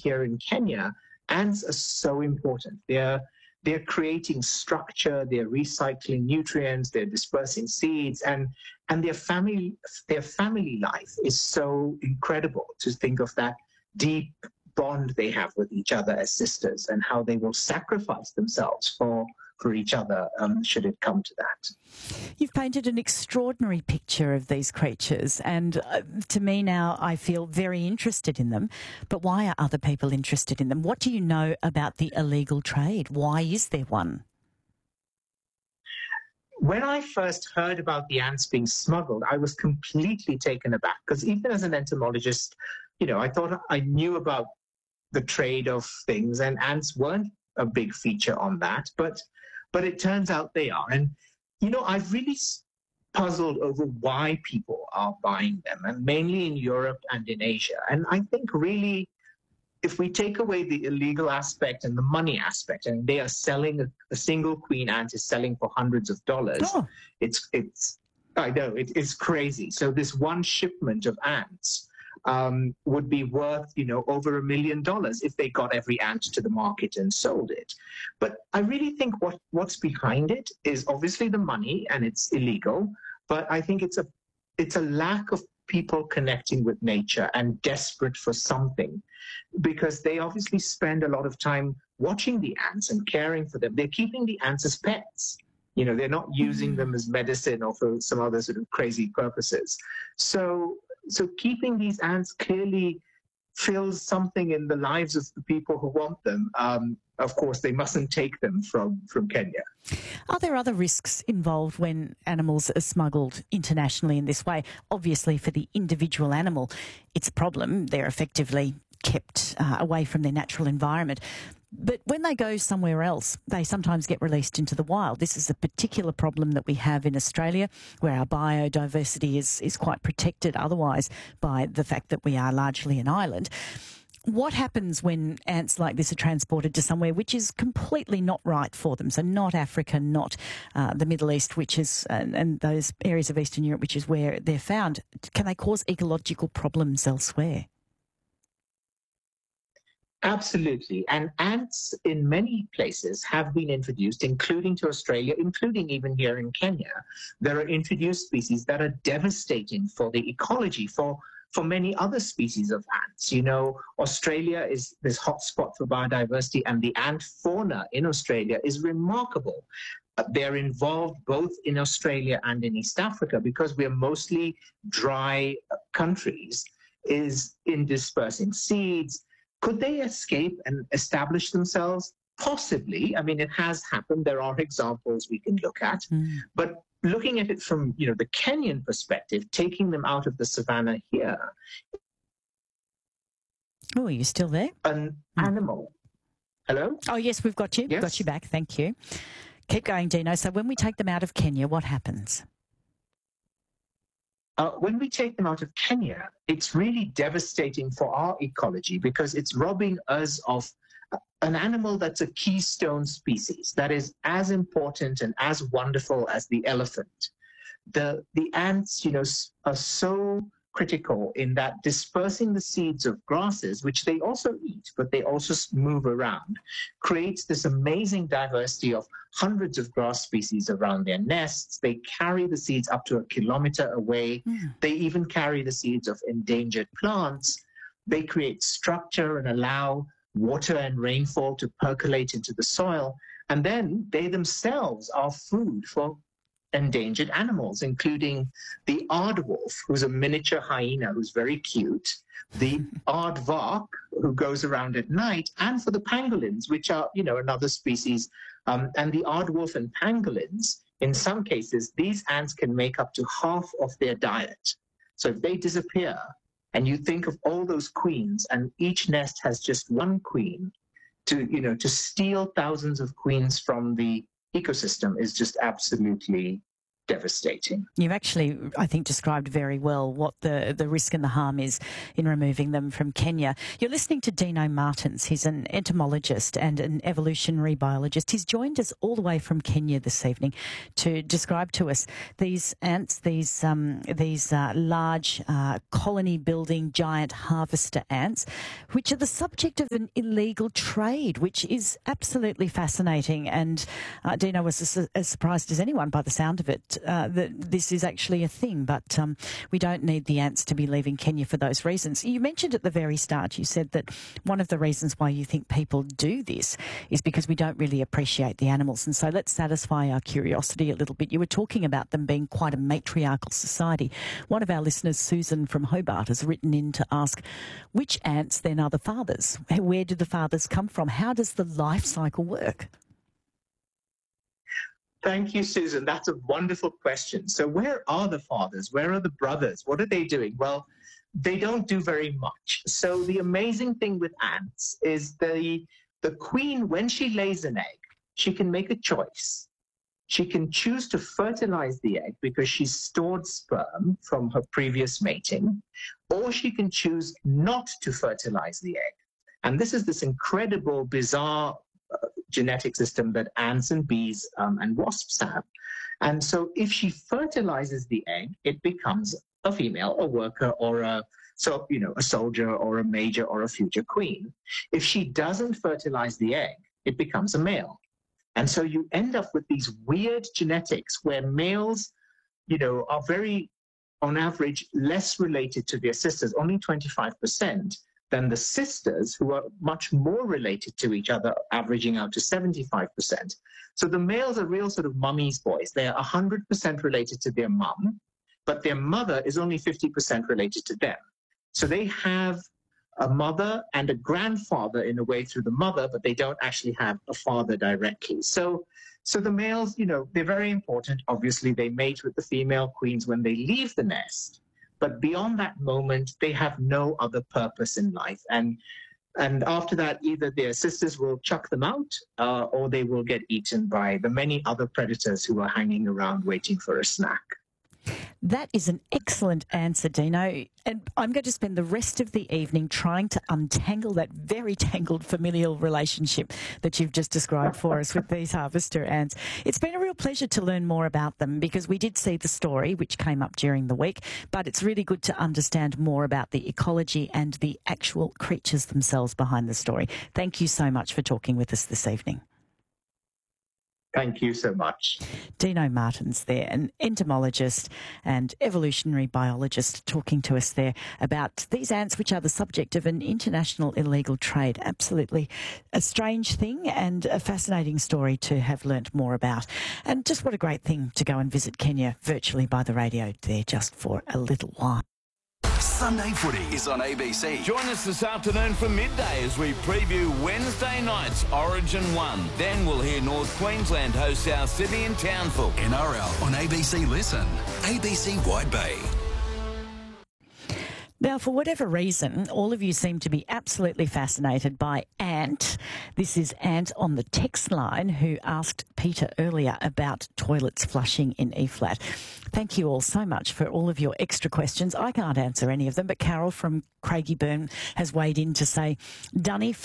here in Kenya, ants are so important. They're creating structure, they're recycling nutrients, they're dispersing seeds, and their family life is so incredible to think of that deep bond they have with each other as sisters, and how they will sacrifice themselves for each other, should it come to that. You've painted an extraordinary picture of these creatures, and to me now I feel very interested in them. But why are other people interested in them? What do you know about the illegal trade? Why is there one? When I first heard about the ants being smuggled, I was completely taken aback, because even as an entomologist, I thought I knew about the trade of things, and ants weren't a big feature on that, but it turns out they are. And I've really puzzled over why people are buying them, and mainly in Europe and in Asia. And I think really, if we take away the illegal aspect and the money aspect, and they are selling a single queen ant is selling for hundreds of dollars. Oh. It's I know it's crazy. So this one shipment of ants would be worth, over $1 million if they got every ant to the market and sold it. But I really think what's behind it is obviously the money, and it's illegal. But I think it's a lack of people connecting with nature and desperate for something, because they obviously spend a lot of time watching the ants and caring for them. They're keeping the ants as pets. They're not using them as medicine or for some other sort of crazy purposes. So keeping these ants clearly fills something in the lives of the people who want them. Of course, they mustn't take them from Kenya. Are there other risks involved when animals are smuggled internationally in this way? Obviously, for the individual animal, it's a problem. They're effectively kept away from their natural environment. But when they go somewhere else, they sometimes get released into the wild. This is a particular problem that we have in Australia, where our biodiversity is quite protected otherwise by the fact that we are largely an island. What happens when ants like this are transported to somewhere which is completely not right for them? So not Africa, not the Middle East, which is and those areas of Eastern Europe, which is where they're found. Can they cause ecological problems elsewhere? Absolutely. And ants in many places have been introduced, including to Australia, including even here in Kenya. There are introduced species that are devastating for the ecology, for many other species of ants. Australia is this hotspot for biodiversity, and the ant fauna in Australia is remarkable. They're involved both in Australia and in East Africa, because we're mostly dry countries, is in dispersing seeds. Could they escape and establish themselves? Possibly. I mean, it has happened. There are examples we can look at. But looking at it from, the Kenyan perspective, taking them out of the savannah here. Oh, are you still there? An animal. Hello? Oh, yes, we've got you. Yes. Got you back. Thank you. Keep going, Dino. So when we take them out of Kenya, what happens? When we take them out of Kenya, it's really devastating for our ecology, because it's robbing us of an animal that's a keystone species that is as important and as wonderful as the elephant. The ants, are so critical in that dispersing the seeds of grasses, which they also eat, but they also move around, creates this amazing diversity of hundreds of grass species around their nests. They carry the seeds up to 1 kilometer away. They even carry the seeds of endangered plants. They create structure and allow water and rainfall to percolate into the soil. And then they themselves are food for endangered animals, including the aardwolf, who's a miniature hyena who's very cute, the aardvark, who goes around at night, and for the pangolins, which are, another species. And the aardwolf and pangolins, in some cases, these ants can make up to half of their diet. So if they disappear, and you think of all those queens, and each nest has just one queen, to steal thousands of queens from the ecosystem is just absolutely devastating. You've actually, I think, described very well what the risk and the harm is in removing them from Kenya. You're listening to Dino Martins. He's an entomologist and an evolutionary biologist. He's joined us all the way from Kenya this evening to describe to us these ants, these large colony-building giant harvester ants, which are the subject of an illegal trade, which is absolutely fascinating. And Dino was as surprised as anyone by the sound of it that this is actually a thing, but we don't need the ants to be leaving Kenya for those reasons. You mentioned at the very start, you said that one of the reasons why you think people do this is because we don't really appreciate the animals. And so let's satisfy our curiosity a little bit. You were talking about them being quite a matriarchal society. One of our listeners, Susan from Hobart, has written in to ask, which ants then are the fathers? Where do the fathers come from? How does the life cycle work? Thank you, Susan. That's a wonderful question. So where are the fathers? Where are the brothers? What are they doing? Well, they don't do very much. So the amazing thing with ants is the queen, when she lays an egg, she can make a choice. She can choose to fertilize the egg because she's stored sperm from her previous mating, or she can choose not to fertilize the egg. And this is this incredible, bizarre genetic system that ants and bees and wasps have. And so if she fertilizes the egg, it becomes a female, a worker, or a soldier or a major or a future queen. If she doesn't fertilize the egg, it becomes a male. And so you end up with these weird genetics where males, are very, on average, less related to their sisters, only 25%. Than the sisters, who are much more related to each other, averaging out to 75%. So the males are real sort of mummy's boys. They are 100% related to their mum, but their mother is only 50% related to them. So they have a mother and a grandfather in a way through the mother, but they don't actually have a father directly. So the males, they're very important. Obviously, they mate with the female queens when they leave the nest. But beyond that moment, they have no other purpose in life. And after that, either their sisters will chuck them out or they will get eaten by the many other predators who are hanging around waiting for a snack. That is an excellent answer, Dino. And I'm going to spend the rest of the evening trying to untangle that very tangled familial relationship that you've just described for us with these harvester ants. It's been a real pleasure to learn more about them because we did see the story, which came up during the week, but it's really good to understand more about the ecology and the actual creatures themselves behind the story. Thank you so much for talking with us this evening. Thank you so much. Dino Martins there, an entomologist and evolutionary biologist, talking to us there about these ants, which are the subject of an international illegal trade. Absolutely a strange thing and a fascinating story to have learnt more about. And just what a great thing to go and visit Kenya virtually by the radio there just for a little while. Sunday Footy is on ABC. Join us this afternoon from midday as we preview Wednesday night's Origin 1. Then we'll hear North Queensland host our Sydney and Townsville. NRL on ABC Listen. ABC Wide Bay. Now, for whatever reason, all of you seem to be absolutely fascinated by Ant. This is Ant on the text line who asked Peter earlier about toilets flushing in E-flat. Thank you all so much for all of your extra questions. I can't answer any of them, but Carol from Craigieburn has weighed in to say, Dunny